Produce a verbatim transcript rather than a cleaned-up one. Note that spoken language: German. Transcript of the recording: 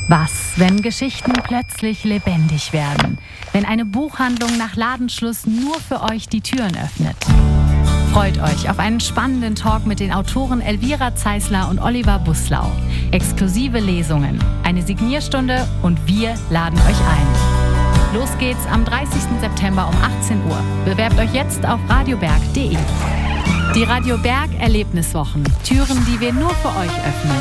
Was, wenn Geschichten plötzlich lebendig werden? Wenn eine Buchhandlung nach Ladenschluss nur für euch die Türen öffnet? Freut euch auf einen spannenden Talk mit den Autoren Elvira Zeisler und Oliver Buslau. Exklusive Lesungen, eine Signierstunde und wir laden euch ein. Los geht's am dreißigsten September um achtzehn Uhr. Bewerbt euch jetzt auf radioberg punkt de. Die Radio Berg Erlebniswochen. Türen, die wir nur für euch öffnen.